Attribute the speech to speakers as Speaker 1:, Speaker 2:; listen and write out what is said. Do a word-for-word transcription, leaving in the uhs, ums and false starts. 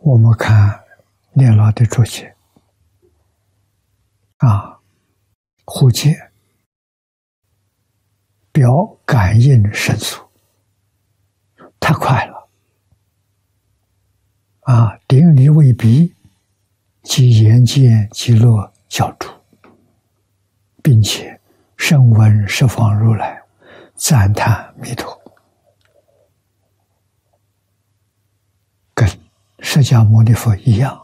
Speaker 1: 我们看念老的注解啊，呼切表感应神速，太快了啊！顶礼为鼻，即眼见极乐教主，并且声闻十方如来赞叹弥陀，跟释迦牟尼佛一样。